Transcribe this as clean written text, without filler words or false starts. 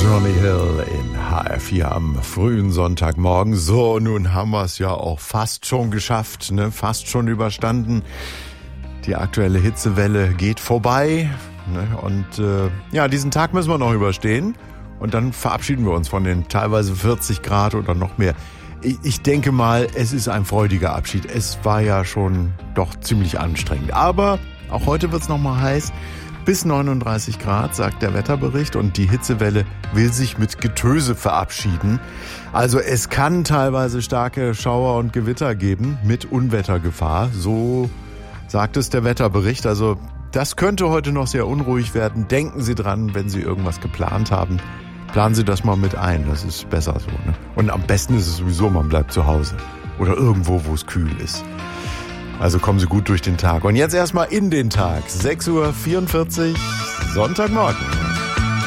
Johnny Hill in HR4 am frühen Sonntagmorgen. So, nun haben wir es ja auch fast schon geschafft, ne? Fast schon überstanden. Die aktuelle Hitzewelle geht vorbei, ne? Und ja, diesen Tag müssen wir noch überstehen. Und dann verabschieden wir uns von den teilweise 40 Grad oder noch mehr. Ich denke mal, es ist ein freudiger Abschied. Es war ja schon doch ziemlich anstrengend. Aber auch heute wird es noch mal heiß. Bis 39 Grad, sagt der Wetterbericht, und die Hitzewelle will sich mit Getöse verabschieden. Also es kann teilweise starke Schauer und Gewitter geben mit Unwettergefahr. So sagt es der Wetterbericht. Also das könnte heute noch sehr unruhig werden. Denken Sie dran, wenn Sie irgendwas geplant haben. Planen Sie das mal mit ein, das ist besser so, ne? Und am besten ist es sowieso, man bleibt zu Hause oder irgendwo, wo es kühl ist. Also kommen Sie gut durch den Tag. Und jetzt erstmal in den Tag. 6:44 Uhr, Sonntagmorgen.